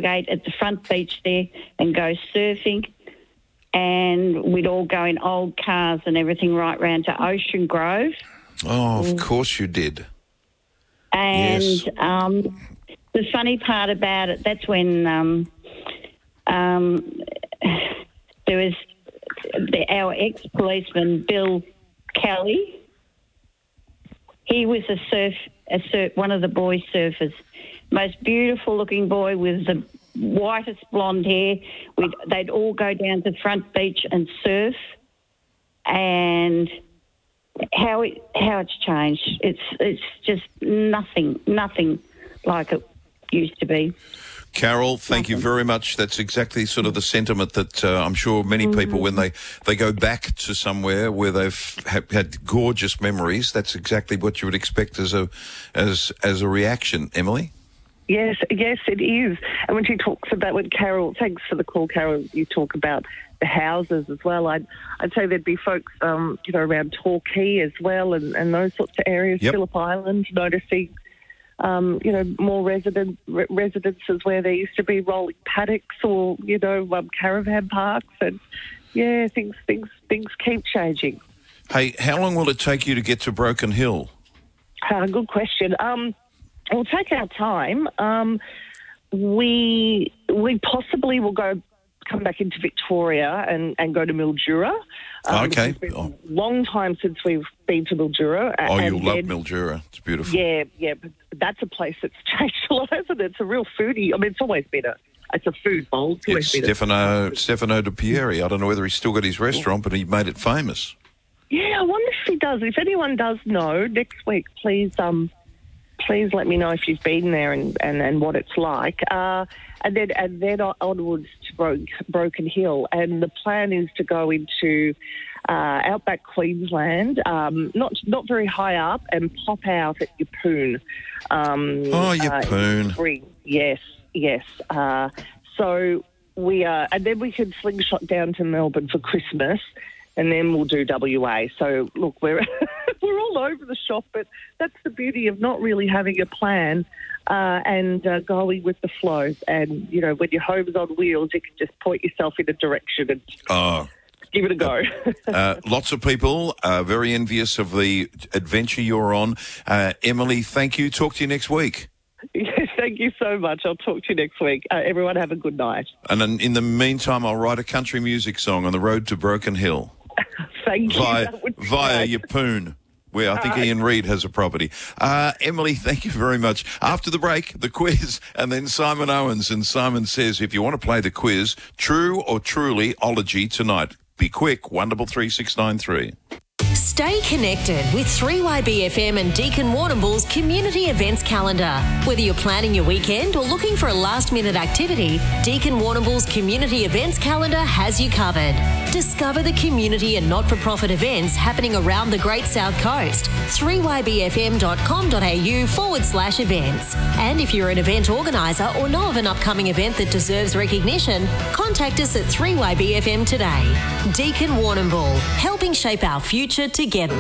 congregate at the front beach there and go surfing. And we'd all go in old cars and everything right round to Ocean Grove. Oh, of course you did. And yes. The funny part about it, that's when there was our ex-policeman, Bill Kelly. He was one of the boy surfers. Most beautiful-looking boy with the whitest blonde hair. They'd all go down to the front beach and surf. And how it's changed. It's just nothing like it used to be. Carol, thank you very much. That's exactly sort of the sentiment that I'm sure many people, when they go back to somewhere where they've had gorgeous memories, that's exactly what you would expect as a reaction. Emily? Yes, it is. And when she talks about, Carol, thanks for the call, Carol, you talk about the houses as well. I'd say there'd be folks, around Torquay as well and those sorts of areas, yep. Phillip Island, noticing, more residences where there used to be rolling paddocks or, caravan parks. And, yeah, things keep changing. Hey, how long will it take you to get to Broken Hill? Good question. We'll take our time. We possibly will come back into Victoria and go to Mildura. Okay. It's been a long time since we've been to Mildura. You'll love Mildura. It's beautiful. Yeah, but that's a place that's changed a lot, hasn't it? It's a real foodie. I mean, it's always been it's a food bowl. It's Stefano De Pieri. I don't know whether he's still got his restaurant, but he made it famous. Yeah, I wonder if he does. If anyone does know, next week, please let me know if you've been there and what it's like. And then onwards to Broken Hill. And the plan is to go into outback Queensland, not very high up, and pop out at Yeppoon. Yeppoon. Yes. So and then we could slingshot down to Melbourne for Christmas, and then we'll do WA. So, look, we're all over the shop, but that's the beauty of not really having a plan and going with the flow. And, when your home's on wheels, you can just point yourself in a direction and give it a go. Lots of people are very envious of the adventure you're on. Emily, thank you. Talk to you next week. Yes, thank you so much. I'll talk to you next week. Everyone have a good night. And in the meantime, I'll write a country music song on the road to Broken Hill. Thank you. Via Yeppoon, where I think Ian Reid has a property. Emily, thank you very much. After the break, the quiz, and then Simon Owens. And Simon says, if you want to play the quiz, true or truly ology tonight. Be quick, 133-693. Stay connected with 3YBFM and Deakin Warrnambool's community events calendar. Whether you're planning your weekend or looking for a last-minute activity, Deakin Warrnambool's community events calendar has you covered. Discover the community and not-for-profit events happening around the Great South Coast. 3ybfm.com.au/events. And if you're an event organiser or know of an upcoming event that deserves recognition, contact us at 3YBFM today. Deakin Warrnambool, helping shape our future together.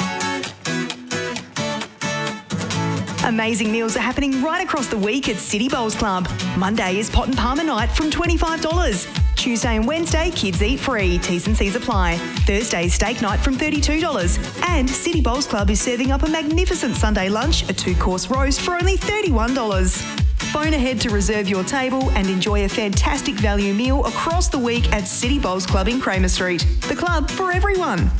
Amazing meals are happening right across the week at City Bowls Club. Monday is pot and palmer night from $25. Tuesday and Wednesday, kids eat free. T's and C's apply. Thursday, steak night from $32. And City Bowls Club is serving up a magnificent Sunday lunch, a 2-course roast for only $31. Phone ahead to reserve your table and enjoy a fantastic value meal across the week at City Bowls Club in Kramer Street. The club for everyone.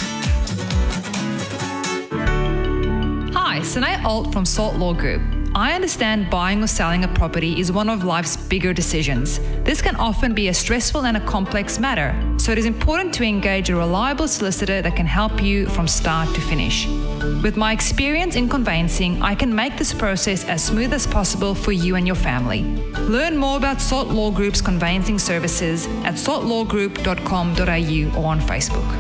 Hi, Sinead Alt from Salt Law Group. I understand buying or selling a property is one of life's bigger decisions. This can often be a stressful and a complex matter, so it is important to engage a reliable solicitor that can help you from start to finish. With my experience in conveyancing, I can make this process as smooth as possible for you and your family. Learn more about Salt Law Group's conveyancing services at saltlawgroup.com.au or on Facebook.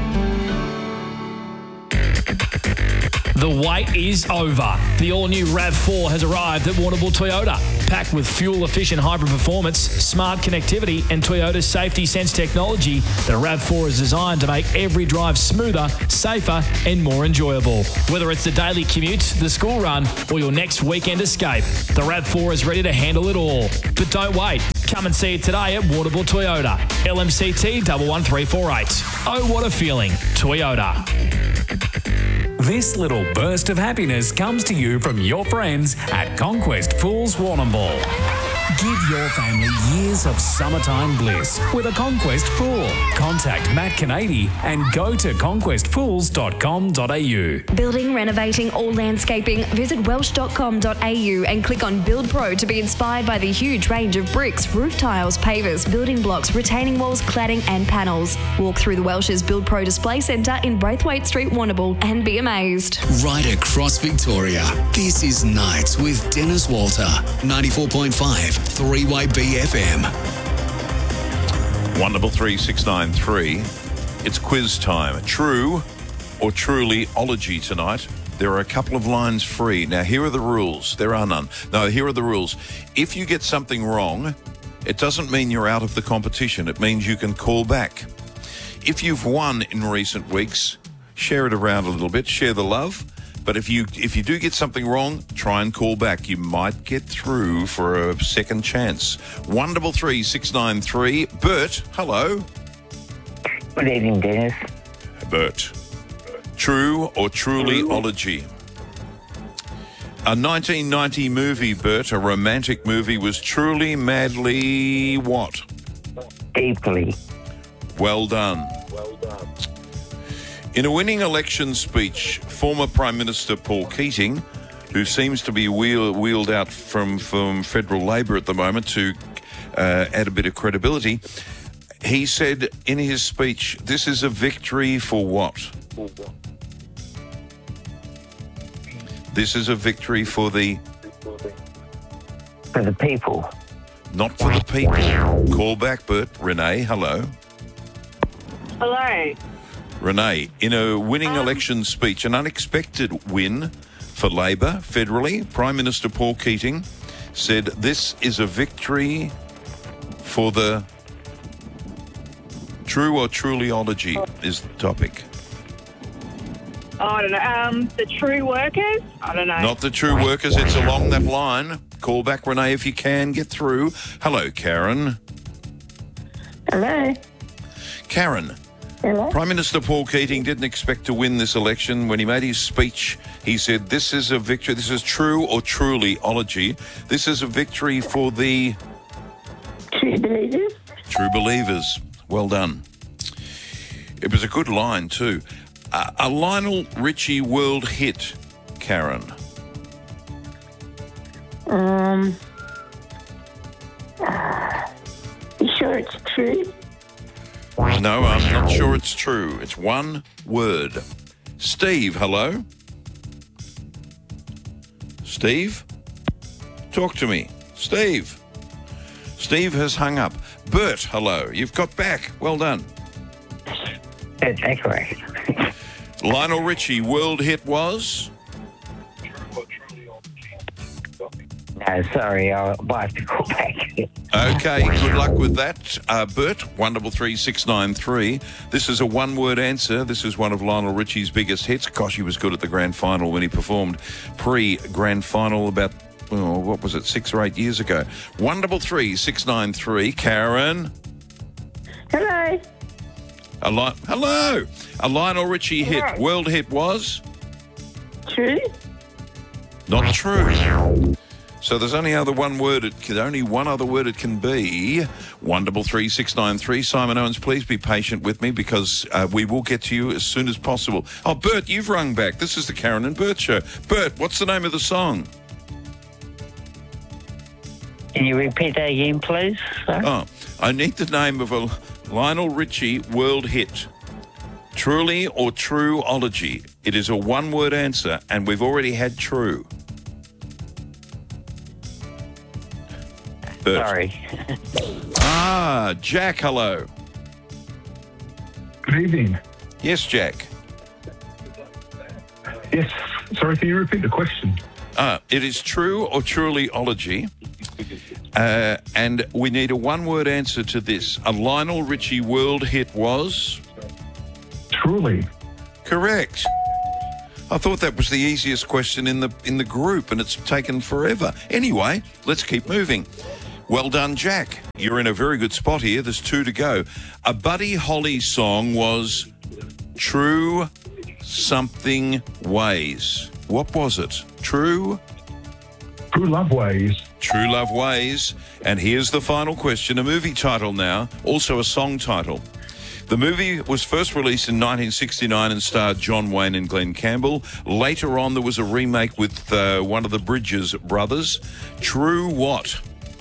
The wait is over. The all-new RAV4 has arrived at Warrnambool Toyota. Packed with fuel-efficient hybrid performance, smart connectivity and Toyota's Safety Sense technology, the RAV4 is designed to make every drive smoother, safer and more enjoyable. Whether it's the daily commute, the school run or your next weekend escape, the RAV4 is ready to handle it all. But don't wait. Come and see it today at Warrnambool Toyota. LMCT 11348. Oh, what a feeling. Toyota. This little burst of happiness comes to you from your friends at Conquest Pools Warrnambool. Give your family years of summertime bliss with a Conquest pool. Contact Matt Canady and go to conquestpools.com.au. Building, renovating or landscaping? Visit welsh.com.au and click on Build Pro to be inspired by the huge range of bricks, roof tiles, pavers, building blocks, retaining walls, cladding and panels. Walk through the Welsh's Build Pro Display Centre in Braithwaite Street, Warrnambool and be amazed. Right across Victoria, this is Nights with Dennis Walter, 94.5 3YB FM. Wonderful 3693. It's quiz time. True or truly ology tonight. There are a couple of lines free. Now, here are the rules. There are none. No, here are the rules. If you get something wrong, it doesn't mean you're out of the competition. It means you can call back. If you've won in recent weeks, share it around a little bit. Share the love. But if you do get something wrong, try and call back. You might get through for a second chance. 133 Bert, hello. Good evening, Dennis. Bert. True or truly ology? A 1990 movie, Bert, a romantic movie, was truly, madly what? Deeply. Well done. In a winning election speech, former Prime Minister Paul Keating, who seems to be wheeled out from federal Labor at the moment to add a bit of credibility, he said in his speech, this is a victory for what? This is a victory for the... For the people. Not for the people. Call back, Bert. Renee, hello. Hello. Renee, in a winning election speech, an unexpected win for Labor federally, Prime Minister Paul Keating said this is a victory for the true or truly-ology is the topic. Oh, I don't know. The true workers? I don't know. Not the true workers, it's along that line. Call back, Renee, if you can get through. Hello, Karen. Hello. Karen. Hello? Prime Minister Paul Keating didn't expect to win this election. When he made his speech, he said, this is a victory. This is true or truly-ology. This is a victory for the... True believers? True believers. Well done. It was a good line, too. A Lionel Richie world hit, Karen. You sure it's true? No, I'm not sure it's true. It's one word. Steve, hello? Steve? Talk to me. Steve? Steve has hung up. Bert, hello. You've got back. Well done. That's correct. Lionel Richie world hit was? No, sorry, I'll have to call back. Okay, good luck with that. Bert, wonderful 3693. This is a one-word answer. This is one of Lionel Richie's biggest hits. Gosh, he was good at the grand final when he performed pre-grand final about, what was it, 6 or 8 years ago. Wonderful 3693. Karen. Hello. Hello. A Lionel Richie hit. World hit was? True. Not true. So there's only one other word it can be. Wonderful 3693. Simon Owens, please be patient with me because we will get to you as soon as possible. Oh, Bert, you've rung back. This is the Karen and Bert Show. Bert, what's the name of the song? Can you repeat that again, please? Oh, I need the name of a Lionel Richie world hit. Truly or true-ology. It is a one-word answer, and we've already had true. Bert. Sorry. Jack, hello. Good evening. Yes, Jack. Yes. Sorry, can you repeat the question? It is true or truly-ology. And we need a one-word answer to this. A Lionel Richie world hit was? Truly. Correct. I thought that was the easiest question in the group, and it's taken forever. Anyway, let's keep moving. Well done, Jack. You're in a very good spot here. There's 2 to go. A Buddy Holly song was True Something Ways. What was it? True Love Ways. True Love Ways. And here's the final question. A movie title now, also a song title. The movie was first released in 1969 and starred John Wayne and Glenn Campbell. Later on, there was a remake with one of the Bridges brothers. True what?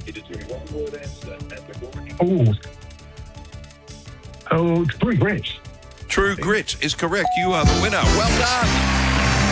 True Grit. True Grit is correct. You are the winner. Well done.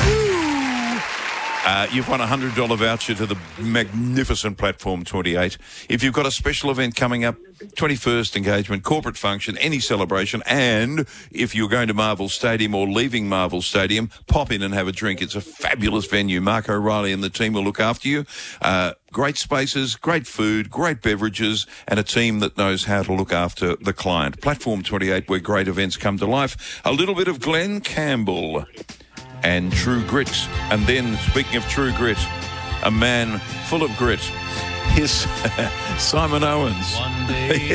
You've won a $100 voucher to the magnificent Platform 28. If you've got a special event coming up, 21st engagement, corporate function, any celebration, and if you're going to Marvel Stadium or leaving Marvel Stadium, pop in and have a drink. It's a fabulous venue. Mark O'Reilly and the team will look after you. Great spaces, great food, great beverages, and a team that knows how to look after the client. Platform 28, where great events come to life. A little bit of Glenn Campbell and True Grit. And then, speaking of True Grit, a man full of grit. Here's Simon Owens. One day.